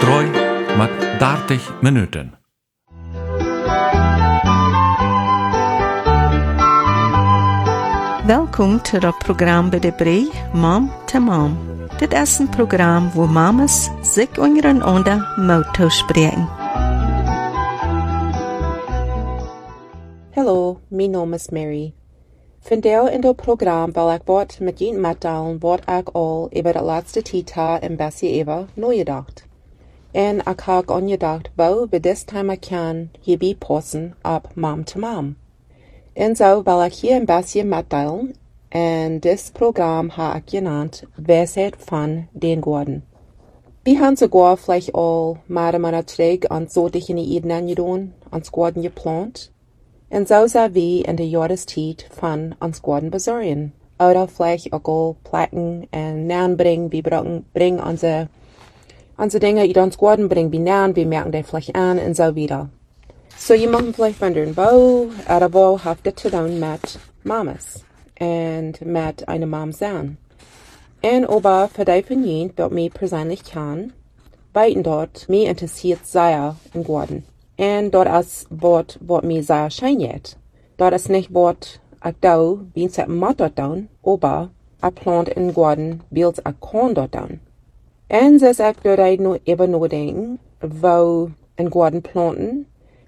3 met 30 minuten. Welkom til het program bij de Brei Mom to Mom. Dit is een program waar mamas zich ondereinander moeten spreken. Hallo, mijn naam is Mary. Vandaag in het programma wil ik wat met je middelen wat ik al over de laatste tijd een beetje even nagedacht. En ik heb aangedacht hoe we dit thema kan hierbij passen op Mom to Mom. En zo wil ik hier een beetje middelen. En dit programma heb ik genaamd Wijsheid van den Gordon. We hebben sogar vielleicht al maanden terug aan soortige ideeën gedaan, ons Gordon geplant. En zo zijn we in de jaarestijd van ons Gordon bezorgen. Oder vielleicht ook al plakken en naam brengen. We brengen onze dingen die ons Gordon brengen bij naam. We merken die vielleicht aan en zo wieder. So je mag vielleicht wonderen, wo heeft dit te doen met mamas? En met een mom zijn. En over voor die van jullie, wat mij persoonlijk kan, weten dat mij interessiert zeer in Gordon. En dat is wat mij zeer schijnt. Dat is niet wat ik doe, wie ik moet dat doen, maar ik plant in Gordon, wie ik kan dat doen. En zoals ik door nu even nadenken, wo in Gordon planten,